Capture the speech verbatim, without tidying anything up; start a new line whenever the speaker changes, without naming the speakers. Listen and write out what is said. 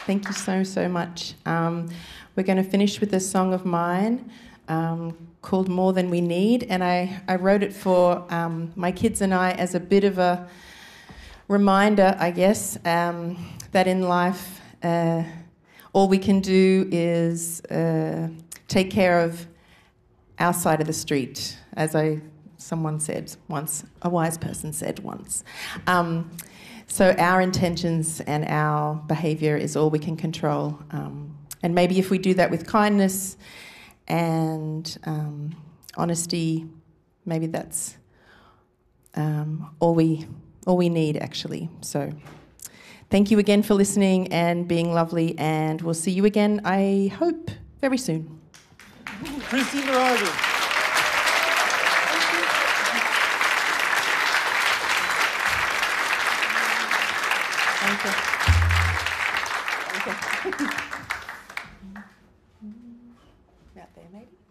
Thank you so, so much. Um, we're going to finish with a song of mine um, called More Than We Need, and I, I wrote it for um, my kids and I as a bit of a reminder, I guess, um, that in life uh, all we can do is uh, take care of our side of the street, as I someone said once, a wise person said once. Um, So our intentions and our behaviour is all we can control. Um, and maybe if we do that with kindness and um, honesty, maybe that's um, all we all we need, actually. So thank you again for listening and being lovely, and we'll see you again, I hope, very soon.
Christine Rogers.
Thank you. Thank you. Out there, maybe.